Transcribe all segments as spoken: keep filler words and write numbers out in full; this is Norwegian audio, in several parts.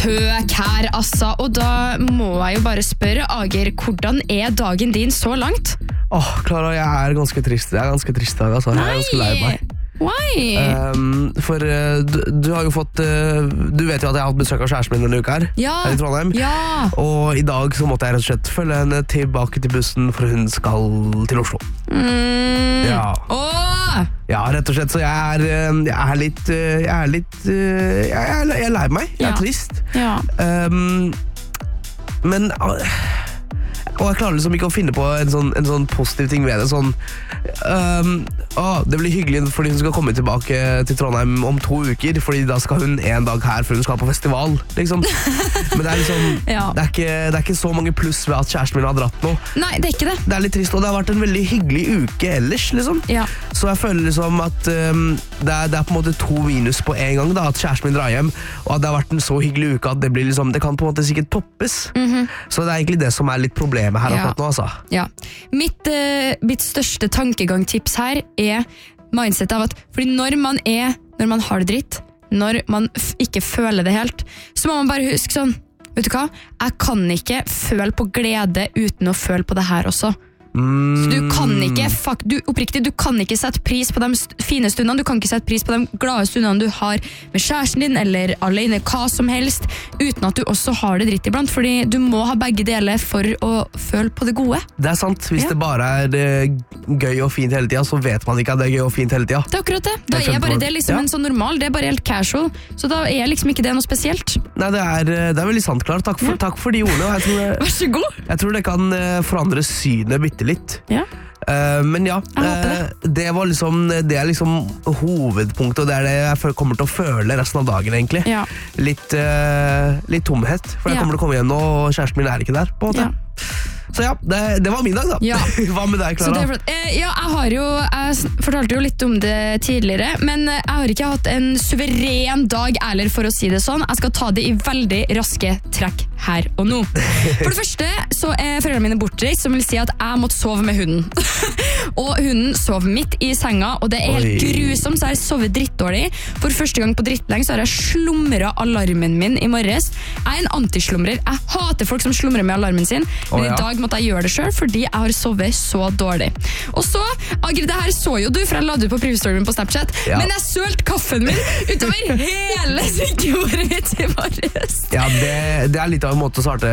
besøk her, altså. Og da må jeg jo bare spørre, Ager, hvordan er dagen din så langt? Åh, Klara, jeg er ganske trist. Jeg er ganske trist i dag, altså. Jeg er ganske lei meg. Why? Um, for uh, du, du har jo fått uh, Du vet jo at jeg har hatt besøk av kjæresten min denne uka her, ja. her i Trondheim. Ja. Og i dag så måtte jeg rett og slett følge henne tilbake til bussen, for hun skal til Oslo. Mm. Ja. Åh! Ja, rett og slett. Så jeg er, jeg er litt Jeg er litt Jeg er, jeg er lei meg. Jeg er ja. trist. Ja. Um, men Og jeg klarer liksom ikke å finne på en sånn, en sånn positiv ting ved det. Sånn, um, å, det blir hyggelig fordi hun skal komme tilbake til Trondheim om to uker, fordi da skal hun en dag her før hun skal på festival. Liksom. Men det er, liksom, ja. det, er ikke, det er ikke så mange pluss ved at kjæresten min har dratt nå. Nei, det er ikke det. Det er litt trist, og det har vært en veldig hyggelig uke ellers. Liksom. Ja. Så jeg føler liksom at um, det, er, det er på en måte to minus på en gang, da, at kjæresten min drar hjem, og at det har vært en så hyggelig uke at det, blir liksom, det kan på en måte sikkert toppes. Mm-hmm. Så det er egentlig det som er litt problemet her akkurat nå, altså. Ja. Mitt, uh, mitt største tankegangtips her er mindset av at fordi når man er, når man har det dritt, når man f- ikke føler det helt, så må man bare huske sånn, vet du hva, jeg kan ikke føle på glede uten å føle på det her også. Mm. Så du kan ikke, fuck, du, oppriktig, du kan ikke sette pris på de st- fine stundene, du kan ikke sette pris på de glade stundene du har med kjæresten din, eller alene, hva som helst, uten at du også har det dritt iblant, fordi du må ha begge deler for å føle på det gode. Det er sant, hvis Ja. det bare er eh, gøy og fint hele tiden, så vet man ikke at det er gøy og fint hele tiden. Det er akkurat det. Da Jeg skjønte er bare hva- det liksom ja. en sånn normal, det er bare helt casual, så da er liksom ikke det noe spesielt. Nei, det er, eh, det er veldig sant, Klar. Takk for, takk for de ordene. Jeg tror, Vær så god. jeg tror det kan eh, forandre synet bitte litt. Ja. Uh, men ja, Jeg håper uh, det var liksom det er liksom hovedpunktet, og det er det jeg føl- kommer til å føle resten av dagen, egentlig. Ja. Litt, uh, litt tomhet, for jeg Ja. kommer til å komme hjem nå, og kjæresten min er ikke der, på en måte. Ja. Så ja, det, det var min dag, da. Ja. Hva med deg, Så det er Klara? flott. Eh, ja, jeg har jo, jeg s- fortalte jo litt om det tidligere, men eh, jeg har ikke hatt en suveren dag, eller for å si det sånn. Jeg skal ta det i veldig raske trekk her og nå. For det første så er foreldrene mine bortreist, som vil si at jeg måtte sove med hunden. Og hunden sov midt i senga, og det er helt Oi. grusomt, så jeg har sovet drittdårlig. For første gang på drittlenge så har jeg slumret alarmen min i morges. Jeg er en antislumrer. Jeg hater folk som slumrer med alarmen sin, men Å, ja. i dag måtte jeg gjøre det selv, fordi jeg har sovet så dårlig. Og så, Agri, det her så jo du, for jeg la det ut på privstoryen på Snapchat, Ja. men jeg sølte kaffen min utover hele sengebordet mitt i morges. Ja, det, det er litt av en måte å starte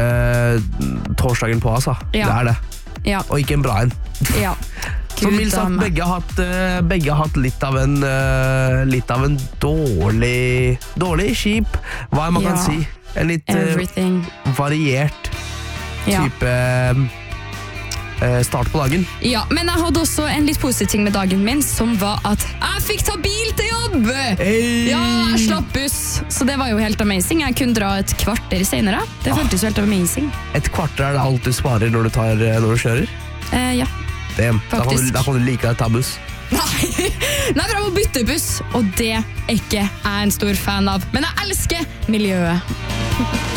torsdagen på, altså. Ja. Det er det. Ja, Og ikke en bra en. ja. Som mildt sagt, Gud, begge har hatt, eh, begge har hatt litt av en eh, litt av en dårlig dårlig kjip, hva man Ja. kan si. En litt eh, Everything. variert Ja. type eh, start på dagen. Ja, men jeg hadde også en litt positiv ting med dagen min, som var at jeg fikk ta bil til jobb! Hey! Ja, jeg slapp buss, så det var jo helt amazing. Jeg kunne dra et kvarter senere. Det føltes jo helt amazing. Et kvarter er det alt du sparer når du, tar, eh, når du kjører. Eh, ja. Damn. Da kan, du, Faktisk. da kan du like deg ta buss. Nei, Nei, for jeg må bytte buss, og det er ikke jeg en stor fan av. Men jeg elsker miljøet.